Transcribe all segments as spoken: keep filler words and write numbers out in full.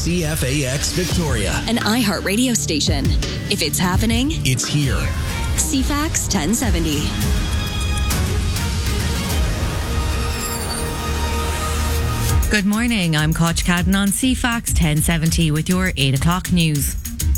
C F A X Victoria, an iHeart radio station. If it's happening, it's here. C F A X ten seventy. Good morning, I'm Koch Cadden on C F A X ten seventy with your eight o'clock news.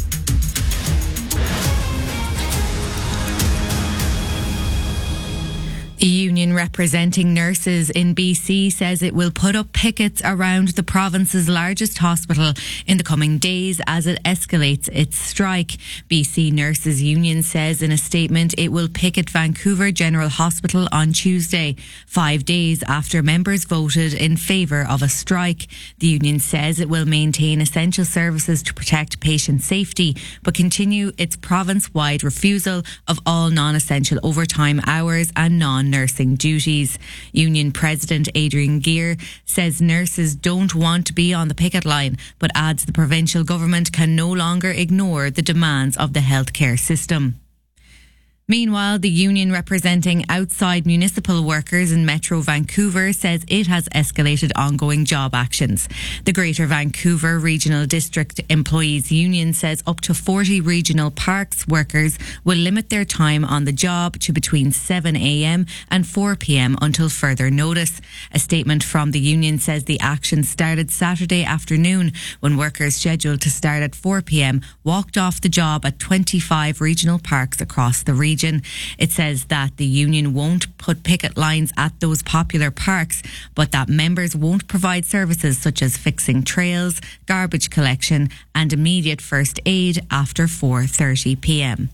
A union representing nurses in B C says it will put up pickets around the province's largest hospital in the coming days as it escalates its strike. B C Nurses Union says in a statement it will picket Vancouver General Hospital on Tuesday, five days after members voted in favour of a strike. The union says it will maintain essential services to protect patient safety, but continue its province-wide refusal of all non-essential overtime hours and non nursing duties. Union President Adrian Gear says nurses don't want to be on the picket line, but adds the provincial government can no longer ignore the demands of the healthcare system. Meanwhile, the union representing outside municipal workers in Metro Vancouver says it has escalated ongoing job actions. The Greater Vancouver Regional District Employees Union says up to forty regional parks workers will limit their time on the job to between seven a.m. and four p.m. until further notice. A statement from the union says the action started Saturday afternoon when workers scheduled to start at four p.m. walked off the job at twenty-five regional parks across the region. It says that the union won't put picket lines at those popular parks, but that members won't provide services such as fixing trails, garbage collection and immediate first aid after four thirty p.m.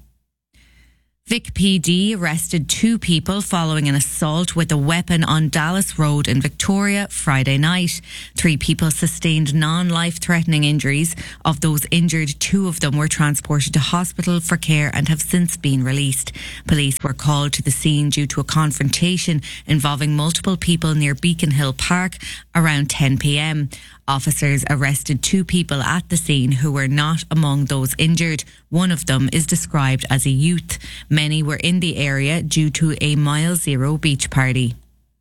Vic P D arrested two people following an assault with a weapon on Dallas Road in Victoria Friday night. Three people sustained non-life-threatening injuries. Of those injured, two of them were transported to hospital for care and have since been released. Police were called to the scene due to a confrontation involving multiple people near Beacon Hill Park around ten p.m. Officers arrested two people at the scene who were not among those injured. One of them is described as a youth. Many were in the area due to a Mile Zero beach party.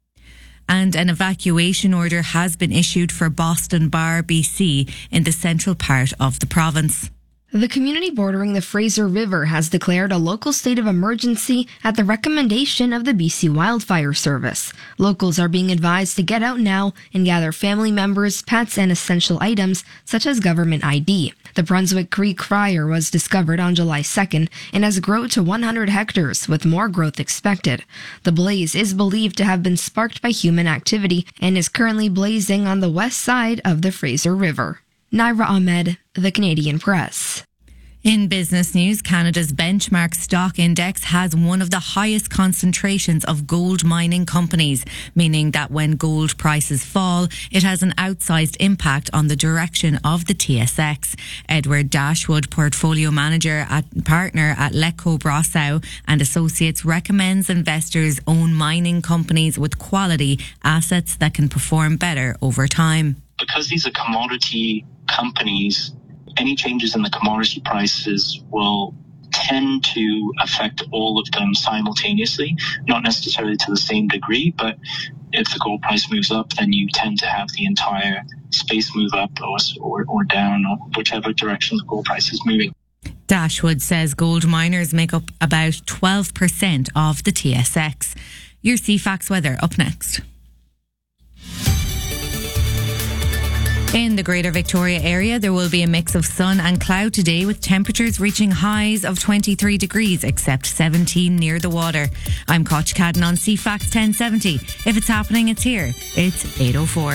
And an evacuation order has been issued for Boston Bar, B C, in the central part of the province. The community bordering the Fraser River has declared a local state of emergency at the recommendation of the B C Wildfire Service. Locals are being advised to get out now and gather family members, pets, and essential items such as government I D. The Brunswick Creek fire was discovered on July second and has grown to one hundred hectares, with more growth expected. The blaze is believed to have been sparked by human activity and is currently blazing on the west side of the Fraser River. Naira Ahmed, The Canadian Press. In business news, Canada's benchmark stock index has one of the highest concentrations of gold mining companies, meaning that when gold prices fall, it has an outsized impact on the direction of the T S X. Edward Dashwood, portfolio manager at partner at Lecco Brosseau and Associates, recommends investors own mining companies with quality assets that can perform better over time. Because these are commodity companies, any changes in the commodity prices will tend to affect all of them simultaneously, not necessarily to the same degree, but if the gold price moves up, then you tend to have the entire space move up or, or, or down, or whichever direction the gold price is moving. Dashwood says gold miners make up about twelve percent of the T S X. Your C F A X weather up next. In the Greater Victoria area, there will be a mix of sun and cloud today, with temperatures reaching highs of twenty-three degrees, except seventeen near the water. I'm Koch Cadden on C F A X ten seventy. If it's happening, it's here. It's eight oh four.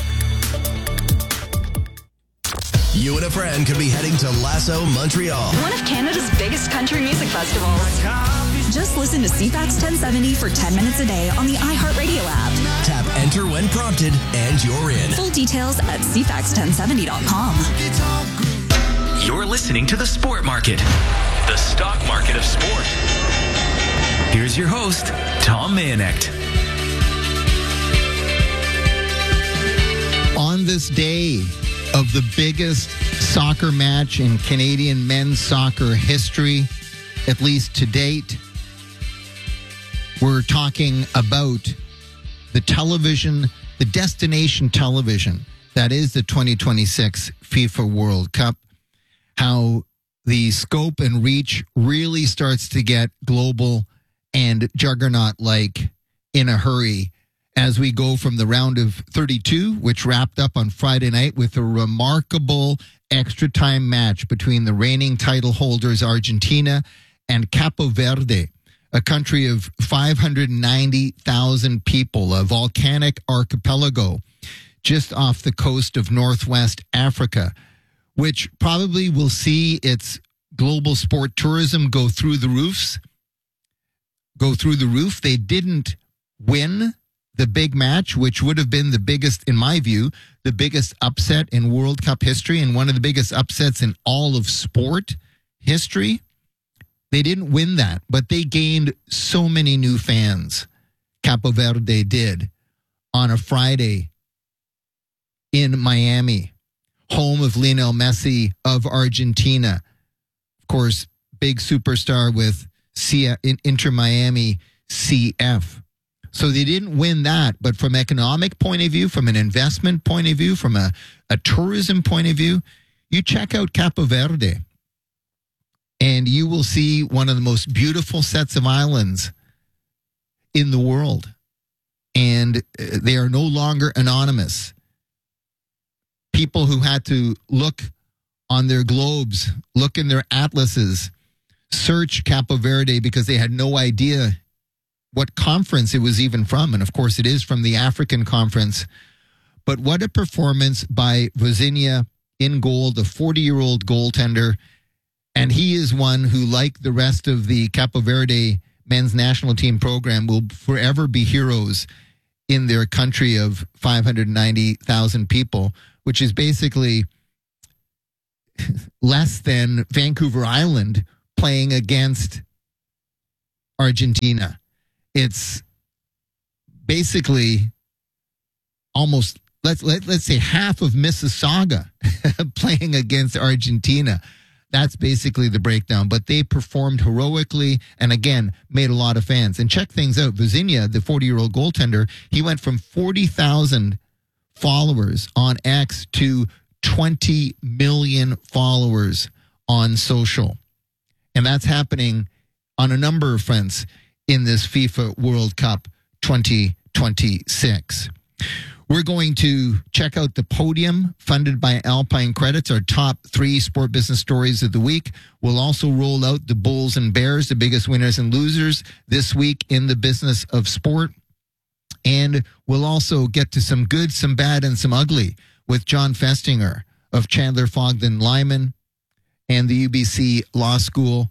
You and a friend could be heading to Lasso, Montreal. One of Canada's biggest country music festivals. Just listen to C F A X ten seventy for ten minutes a day on the iHeartRadio app. Tap enter when prompted and you're in. Full details at c f a x ten seventy dot com. You're listening to The Sport Market, the stock market of sport. Here's your host, Tom Mayonecht. On this day of the biggest soccer match in Canadian men's soccer history, at least to date, we're talking about the television, the destination television that is the twenty twenty-six FIFA World Cup, how the scope and reach really starts to get global and juggernaut-like in a hurry as we go from the round of thirty-two, which wrapped up on Friday night with a remarkable extra time match between the reigning title holders Argentina and Capo Verde, a country of five hundred ninety thousand people, a volcanic archipelago just off the coast of Northwest Africa, which probably will see its global sport tourism go through the roofs, go through the roof. They didn't win the big match, which would have been the biggest, in my view, the biggest upset in World Cup history and one of the biggest upsets in all of sport history. They didn't win that, but they gained so many new fans. Capo Verde did on a Friday in Miami, home of Lionel Messi of Argentina. Of course, big superstar with C- Inter Miami C F. So they didn't win that, but from economic point of view, from an investment point of view, from a, a tourism point of view, you check out Capo Verde and you will see one of the most beautiful sets of islands in the world. And they are no longer anonymous. People who had to look on their globes, look in their atlases, search Capo Verde because they had no idea what conference it was even from. And of course, it is from the African Conference. But what a performance by Vozinha in goal, the forty-year-old goaltender. And he is one who, like the rest of the Capo Verde men's national team program, will forever be heroes in their country of five hundred ninety thousand people, which is basically less than Vancouver Island playing against Argentina. It's basically almost, let's let, let's say half of Mississauga playing against Argentina. That's basically the breakdown. But they performed heroically and, again, made a lot of fans. And check things out. Vozinha, the forty-year-old goaltender, he went from forty thousand followers on X to twenty million followers on social. And that's happening on a number of fronts in this FIFA World Cup twenty twenty-six. We're going to check out the podium funded by Alpine Credits, our top three sport business stories of the week. We'll also roll out the Bulls and Bears, the biggest winners and losers this week in the business of sport. And we'll also get to some good, some bad, and some ugly with John Festinger of Chandler Fogden Lyman and the U B C Law School.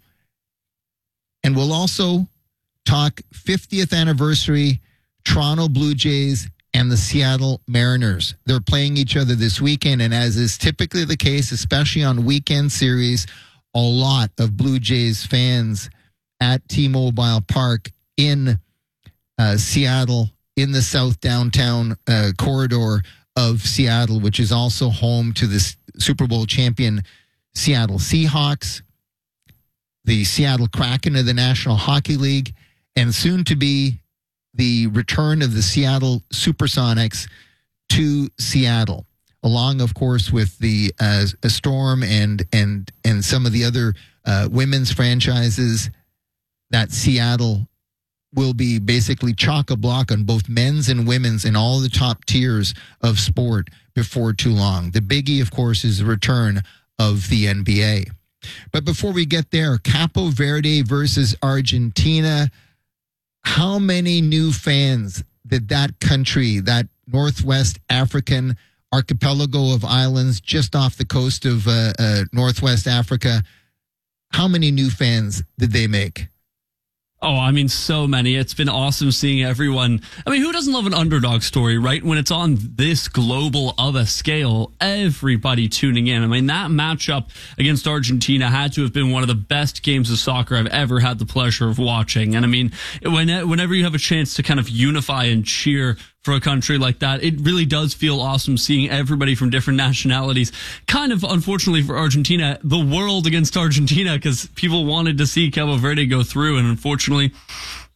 And we'll also talk fiftieth anniversary Toronto Blue Jays and the Seattle Mariners. They're playing each other this weekend, and as is typically the case, especially on weekend series, a lot of Blue Jays fans at T-Mobile Park in uh, Seattle, in the south downtown uh, corridor of Seattle, which is also home to the Super Bowl champion Seattle Seahawks, the Seattle Kraken of the National Hockey League, and soon to be the return of the Seattle Supersonics to Seattle, along, of course, with the uh, Storm and and and some of the other uh, women's franchises. That Seattle will be basically chock-a-block on both men's and women's in all the top tiers of sport before too long. The biggie, of course, is the return of the N B A. But before we get there, Capo Verde versus Argentina. How many new fans did that country, that Northwest African archipelago of islands just off the coast of uh, uh, Northwest Africa, how many new fans did they make? Oh, I mean, so many. It's been awesome seeing everyone. I mean, who doesn't love an underdog story, right? When it's on this global of a scale, everybody tuning in. I mean, that matchup against Argentina had to have been one of the best games of soccer I've ever had the pleasure of watching. And I mean, when, whenever you have a chance to kind of unify and cheer for a country like that, it really does feel awesome seeing everybody from different nationalities. Kind of, unfortunately for Argentina, the world against Argentina, because people wanted to see Cabo Verde go through, and unfortunately,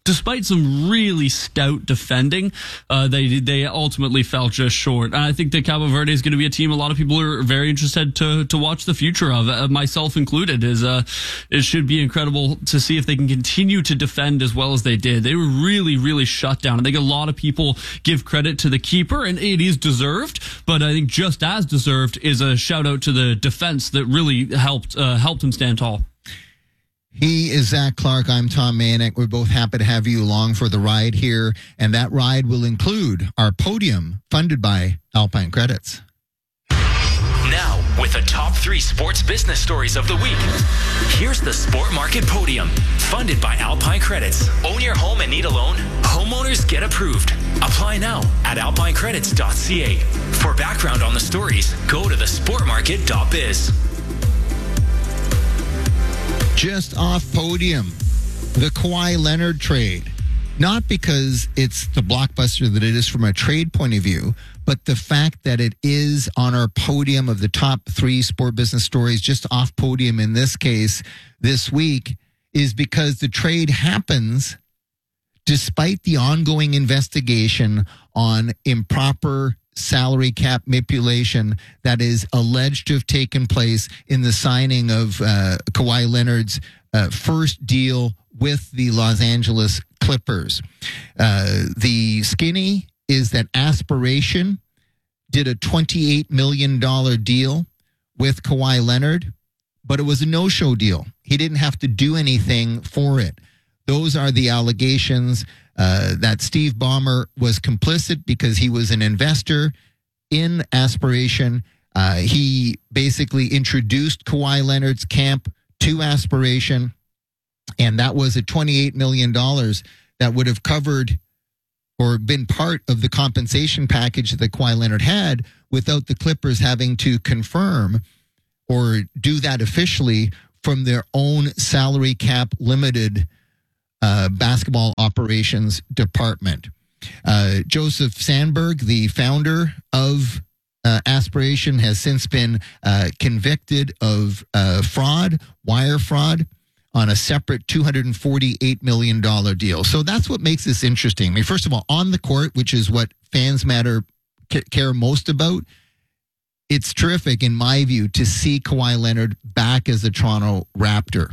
despite some really stout defending, uh, they they ultimately fell just short. And I think that Cabo Verde is going to be a team a lot of people are very interested to to watch the future of, uh, myself included. Is uh, it should be incredible to see if they can continue to defend as well as they did. They were really, really shut down. I think a lot of people give credit to the keeper, and it is deserved, but I think just as deserved is a shout out to the defense that really helped uh, helped him stand tall. He is Zach Clark. I'm Tom Manek. We're both happy to have you along for the ride here. And that ride will include our podium funded by Alpine Credits. Now, with the top three sports business stories of the week, here's the Sport Market Podium, funded by Alpine Credits. Own your home and need a loan? Homeowners get approved. Apply now at alpine credits dot c a. For background on the stories, go to the sport market dot biz. Just off podium, the Kawhi Leonard trade. Not because it's the blockbuster that it is from a trade point of view, but the fact that it is on our podium of the top three sport business stories, just off podium in this case this week, is because the trade happens despite the ongoing investigation on improper salary cap manipulation that is alleged to have taken place in the signing of uh, Kawhi Leonard's uh, first deal with the Los Angeles Clippers. Uh, the skinny is that Aspiration did a twenty-eight million dollars deal with Kawhi Leonard, but it was a no-show deal. He didn't have to do anything for it. Those are the allegations uh, that Steve Ballmer was complicit because he was an investor in Aspiration. Uh, he basically introduced Kawhi Leonard's camp to Aspiration, and that was a twenty-eight million dollars that would have covered or been part of the compensation package that Kawhi Leonard had without the Clippers having to confirm or do that officially from their own salary cap limited uh, basketball operations department. Uh, Joseph Sandberg, the founder of uh, Aspiration, has since been uh, convicted of uh, fraud, wire fraud, on a separate two hundred forty-eight million dollars deal. So that's what makes this interesting. I mean, first of all, on the court, which is what fans matter care most about, it's terrific, in my view, to see Kawhi Leonard back as a Toronto Raptor.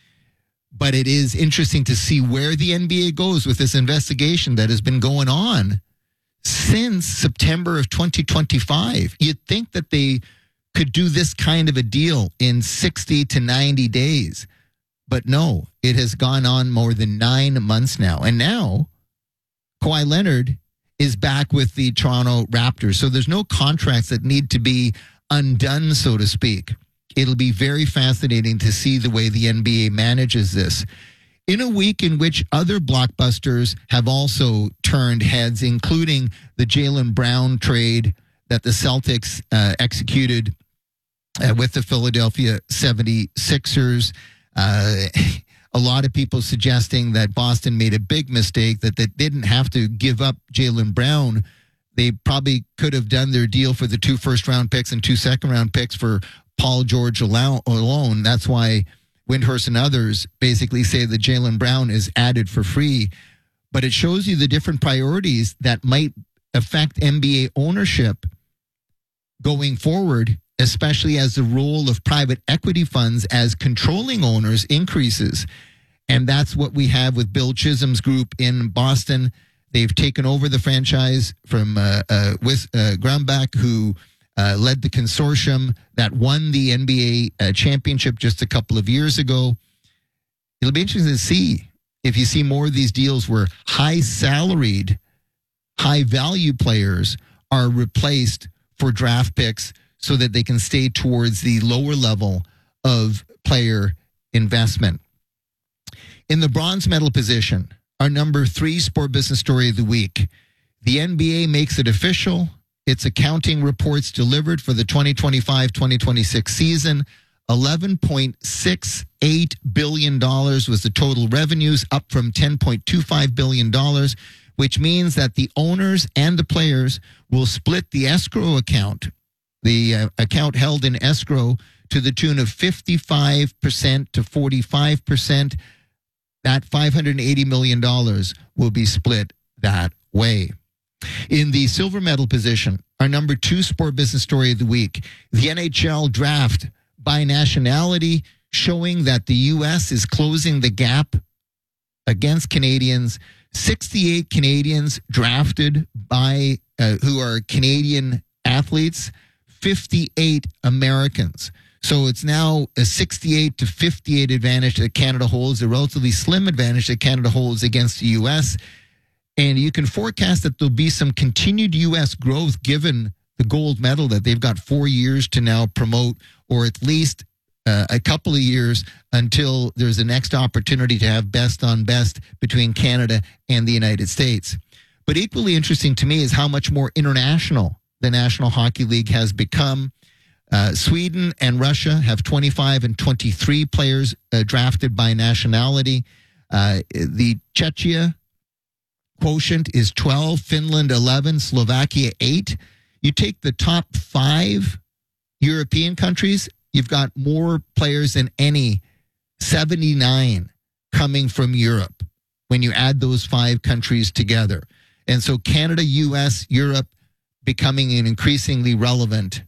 But it is interesting to see where the N B A goes with this investigation that has been going on since September of twenty twenty-five. You'd think that they could do this kind of a deal in sixty to ninety days. But no, it has gone on more than nine months now. And now Kawhi Leonard is back with the Toronto Raptors. So there's no contracts that need to be undone, so to speak. It'll be very fascinating to see the way the N B A manages this. In a week in which other blockbusters have also turned heads, including the Jaylen Brown trade that the Celtics uh, executed uh, with the Philadelphia seventy-sixers. Uh, a lot of people suggesting that Boston made a big mistake, that they didn't have to give up Jaylen Brown. They probably could have done their deal for the two first-round picks and two second-round picks for Paul George alone. That's why Windhorst and others basically say that Jaylen Brown is added for free. But it shows you the different priorities that might affect N B A ownership going forward, especially as the role of private equity funds as controlling owners increases. And that's what we have with Bill Chisholm's group in Boston. They've taken over the franchise from uh, uh, with uh, Grumbach, who uh, led the consortium that won the N B A uh, championship just a couple of years ago. It'll be interesting to see if you see more of these deals where high-salaried, high-value players are replaced for draft picks so that they can stay towards the lower level of player investment. In the bronze medal position, our number three sport business story of the week, the N B A makes it official. Its accounting reports delivered for the twenty twenty-five twenty twenty-six season. eleven point six eight billion dollars was the total revenues, up from ten point two five billion dollars, which means that the owners and the players will split the escrow account, the uh, account held in escrow, to the tune of fifty-five percent to forty-five percent. That five hundred eighty million dollars will be split that way. In the silver medal position, our number two sport business story of the week, the N H L draft by nationality, showing that the U S is closing the gap against Canadians. sixty-eight Canadians drafted by uh, who are Canadian athletes, fifty-eight Americans. So it's now a sixty-eight to fifty-eight advantage that Canada holds, a relatively slim advantage that Canada holds against the U S. And you can forecast that there'll be some continued U S growth given the gold medal that they've got four years to now promote, or at least uh, a couple of years until there's the next opportunity to have best on best between Canada and the United States. But equally interesting to me is how much more international the National Hockey League has become. Uh, Sweden and Russia have twenty-five and twenty-three players uh, drafted by nationality. Uh, the Czechia quotient is twelve, Finland eleven, Slovakia eight. You take the top five European countries, you've got more players than any, seventy-nine coming from Europe when you add those five countries together. And so Canada, U S, Europe becoming an increasingly relevant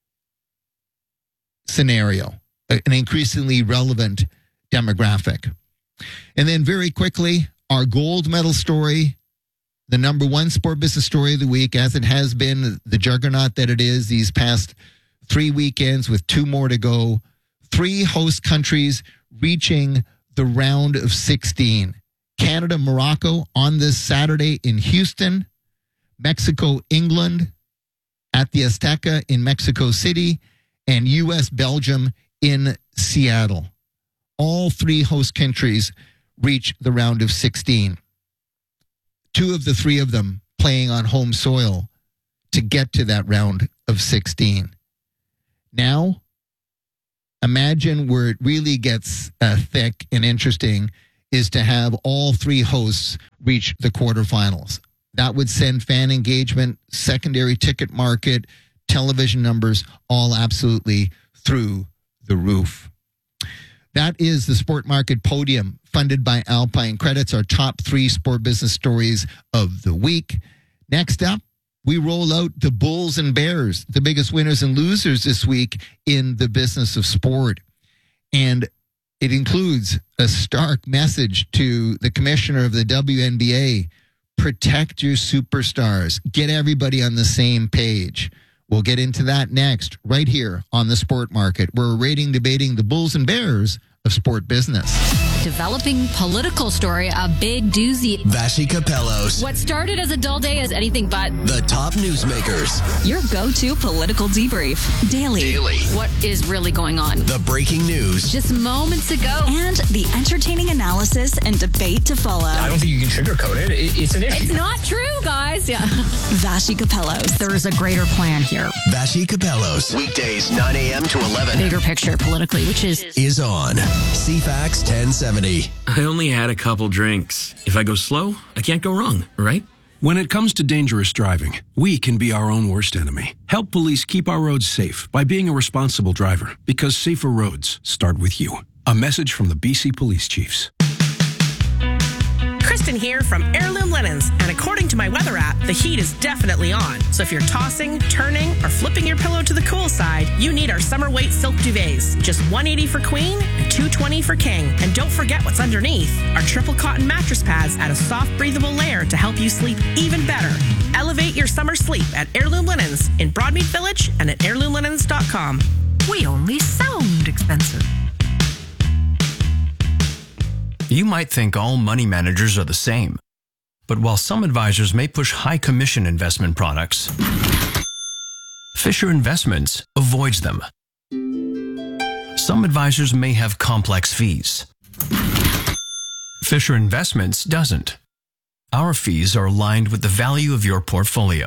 scenario, an increasingly relevant demographic. And then very quickly, our gold medal story, the number one sport business story of the week, as it has been the juggernaut that it is these past three weekends with two more to go. Three host countries reaching the round of sixteen. Canada, Morocco on this Saturday in Houston. Mexico, England at the Azteca in Mexico City. And U S, Belgium in Seattle. All three host countries reach the round of sixteen. Two of the three of them playing on home soil to get to that round of sixteen. Now, imagine where it really gets uh, thick and interesting is to have all three hosts reach the quarterfinals. That would send fan engagement, secondary ticket market, television numbers, all absolutely through the roof. That is the Sport Market Podium, funded by Alpine Credits, our top three sport business stories of the week. Next up, we roll out the Bulls and Bears, the biggest winners and losers this week in the business of sport. And it includes a stark message to the commissioner of the W N B A. Protect your superstars. Get everybody on the same page. We'll get into that next, right here on the Sport Market. We're rating, debating the Bulls and Bears of sport business. Developing political story, a big doozy. Vassy Capellos. What started as a dull day is anything but The top newsmakers. Your go-to political debrief. Daily. Daily. what is really going on. The breaking news. Just moments ago. And the entertaining analysis and debate to follow. I don't think you can sugarcoat it. it it's an issue. It's not true, guys. Yeah. Vassy Capellos. There is a greater plan here. Vassy Capellos. Weekdays nine a.m. to eleven. Bigger picture politically, which is Is on C FAX ten seventy. I only had a couple drinks. If I go slow, I can't go wrong, right? When it comes to dangerous driving, we can be our own worst enemy. Help police keep our roads safe by being a responsible driver, because safer roads start with you. A message from the B C Police Chiefs. Kristen here from Heirloom Linens, and according to my weather app, the heat is definitely on. So if you're tossing, turning, or flipping your pillow to the cool side, you need our summer weight silk duvets. Just one hundred eighty dollars for queen and two hundred twenty dollars for king. And don't forget what's underneath. Our triple cotton mattress pads add a soft, breathable layer to help you sleep even better. Elevate your summer sleep at Heirloom Linens in Broadmead Village and at heirloom linens dot com. We only sound expensive. You might think all money managers are the same. But while some advisors may push high commission investment products, Fisher Investments avoids them. Some advisors may have complex fees. Fisher Investments doesn't. Our fees are aligned with the value of your portfolio.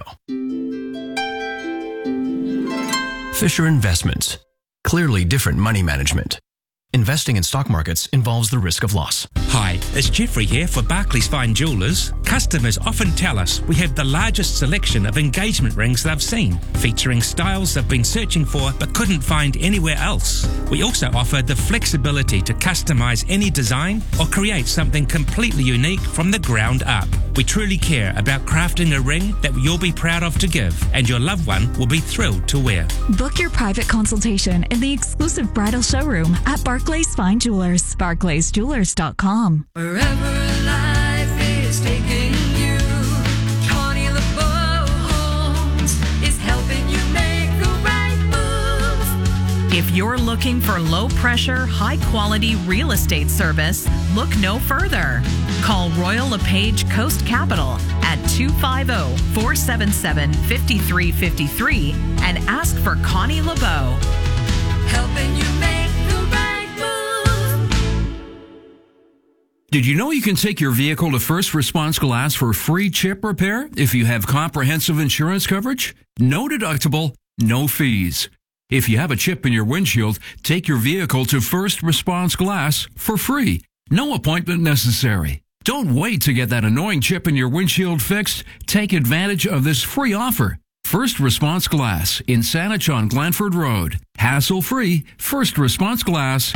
Fisher Investments. Clearly different money management. Investing in stock markets involves the risk of loss. Hi, it's Jeffrey here for Barclays Fine Jewelers. Customers often tell us we have the largest selection of engagement rings they've seen, featuring styles they've been searching for but couldn't find anywhere else. We also offer the flexibility to customize any design or create something completely unique from the ground up. We truly care about crafting a ring that you'll be proud of to give, and your loved one will be thrilled to wear. Book your private consultation in the exclusive bridal showroom at Barclays Fine Jewelers. barclays jewelers dot com. Wherever life is taking you, Connie LeBeau Homes is helping you make the right move. If you're looking for low-pressure, high-quality real estate service, look no further. Call Royal LePage Coast Capital at two five zero, four seven seven, five three five three and ask for Connie LeBeau. Helping you make the right move. Did you know you can take your vehicle to First Response Glass for free chip repair if you have comprehensive insurance coverage? No deductible, no fees. If you have a chip in your windshield, take your vehicle to First Response Glass for free. No appointment necessary. Don't wait to get that annoying chip in your windshield fixed. Take advantage of this free offer. First Response Glass in Saanich on Glanford Road. Hassle-free, First Response Glass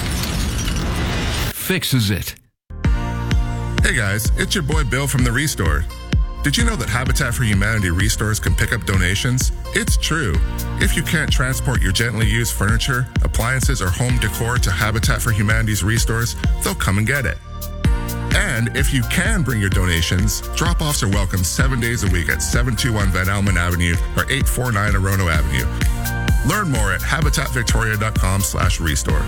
fixes it. Hey guys, it's your boy Bill from The Restore. Did you know that Habitat for Humanity Restores can pick up donations? It's true. If you can't transport your gently used furniture, appliances, or home decor to Habitat for Humanity's Restores, they'll come and get it. And if you can bring your donations, drop-offs are welcome seven days a week at seven two one Van Almen Avenue or eight four nine Orono Avenue. Learn more at habitat victoria dot com slash restore.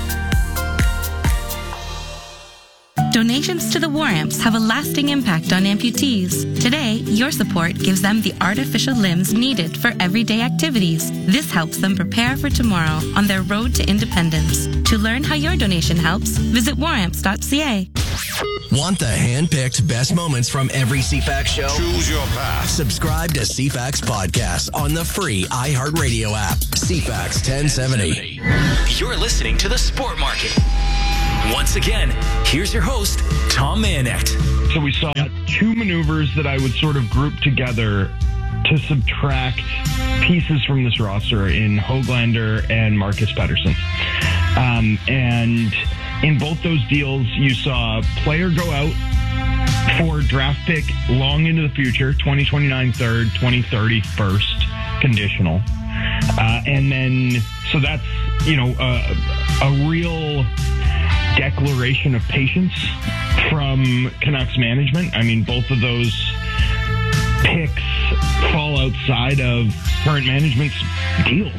Donations to the War Amps have a lasting impact on amputees. Today, your support gives them the artificial limbs needed for everyday activities. This helps them prepare for tomorrow on their road to independence. To learn how your donation helps, visit war amps dot c a. Want the hand-picked best moments from every C FAX show? Choose your path. Subscribe to C FAX Podcast on the free iHeartRadio app. C FAX ten seventy. You're listening to The Sport Market. Once again, here's your host, Tom Mayenknecht. So we saw two maneuvers that I would sort of group together to subtract pieces from this roster in Höglander and Marcus Pettersson. Um, and in both those deals, you saw a player go out for draft pick long into the future, twenty twenty-nine third, twenty thirty first, conditional. Uh, and then, so that's, you know, a, a real declaration of patience from Canucks management. I mean, both of those picks fall outside of current management's deals.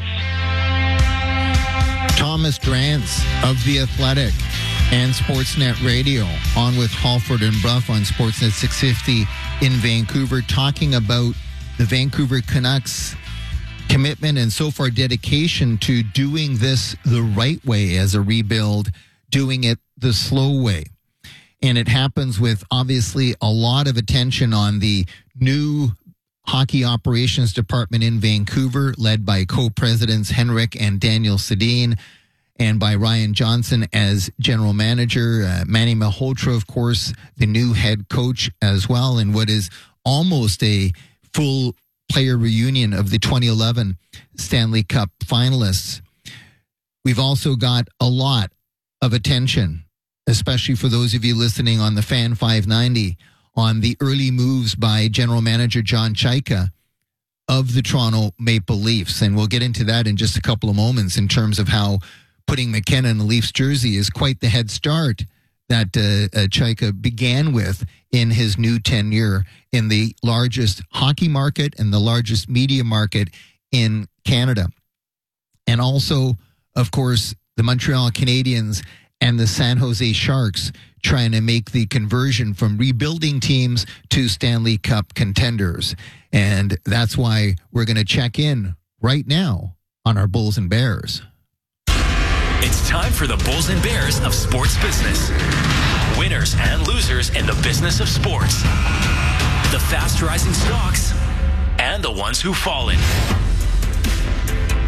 Thomas Drance of The Athletic and Sportsnet Radio on with Halford and Brough on Sportsnet six fifty in Vancouver, talking about the Vancouver Canucks commitment and so far dedication to doing this the right way as a rebuild, doing it the slow way. And it happens with obviously a lot of attention on the new hockey operations department in Vancouver, led by co-presidents Henrik and Daniel Sedin, and by Ryan Johnson as general manager, uh, Manny Malhotra, of course, the new head coach as well, and what is almost a full player reunion of the twenty eleven Stanley Cup finalists. We've also got a lot of attention, especially for those of you listening on the Fan five ninety, on the early moves by general manager John Chayka of the Toronto Maple Leafs. And we'll get into that in just a couple of moments in terms of how putting McKenna in the Leafs jersey is quite the head start that uh, uh, Chayka began with in his new tenure in the largest hockey market and the largest media market in Canada. And also, of course, the Montreal Canadiens and the San Jose Sharks trying to make the conversion from rebuilding teams to Stanley Cup contenders. And that's why we're going to check in right now on our Bulls and Bears. It's time for the Bulls and Bears of sports business. Winners and losers in the business of sports. The fast rising stocks and the ones who've fallen.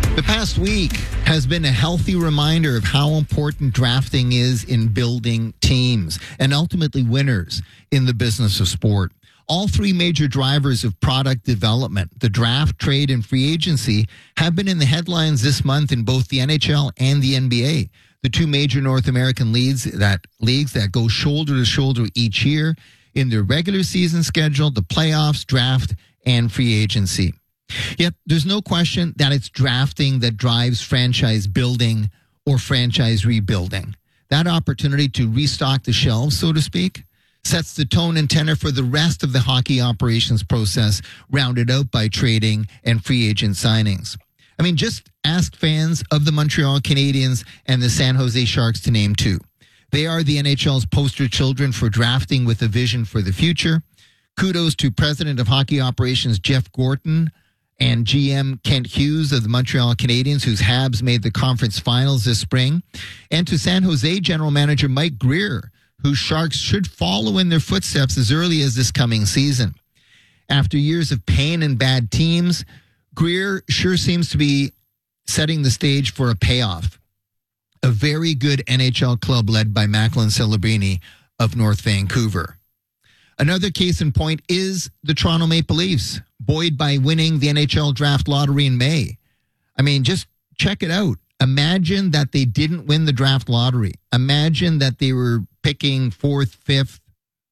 The past week has been a healthy reminder of how important drafting is in building teams and ultimately winners in the business of sport. All three major drivers of product development, the draft, trade, and free agency, have been in the headlines this month in both the N H L and the N B A. The two major North American leagues that leagues that go shoulder to shoulder each year in their regular season schedule, the playoffs, draft, and free agency. Yet there's no question that it's drafting that drives franchise building or franchise rebuilding. That opportunity to restock the shelves, so to speak, sets the tone and tenor for the rest of the hockey operations process, rounded out by trading and free agent signings. I mean, just ask fans of the Montreal Canadiens and the San Jose Sharks to name two. They are the N H L's poster children for drafting with a vision for the future. Kudos to President of Hockey Operations Jeff Gorton and G M Kent Hughes of the Montreal Canadiens, whose Habs made the conference finals this spring, and to San Jose General Manager Mike Greer, whose Sharks should follow in their footsteps as early as this coming season. After years of pain and bad teams, Greer sure seems to be setting the stage for a payoff. A very good N H L club led by Macklin Celebrini of North Vancouver. Another case in point is the Toronto Maple Leafs, buoyed by winning the N H L draft lottery in May. I mean, just check it out. Imagine that they didn't win the draft lottery. Imagine that they were picking fourth, fifth.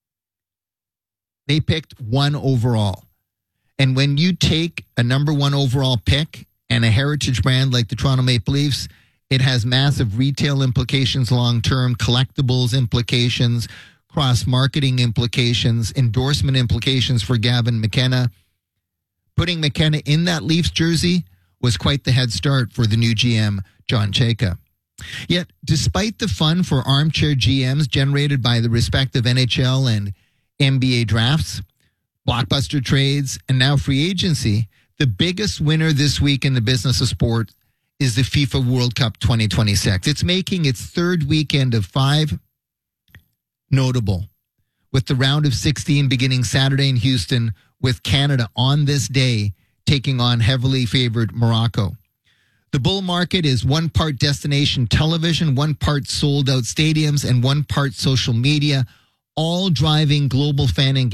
They picked one overall. And when you take a number one overall pick and a heritage brand like the Toronto Maple Leafs, it has massive retail implications long-term, collectibles implications, cross-marketing implications, endorsement implications for Gavin McKenna. Putting McKenna in that Leafs jersey was quite the head start for the new G M, John Chayka. Yet, despite the fun for armchair G Ms generated by the respective N H L and N B A drafts, blockbuster trades, and now free agency, the biggest winner this week in the business of sport is the FIFA World Cup twenty twenty-six. It's making its third weekend of five notable, with the round of sixteen beginning Saturday in Houston, with Canada on this day taking on heavily favored Morocco. The bull market is one part destination television, one part sold out stadiums, and one part social media, all driving global fan engagement.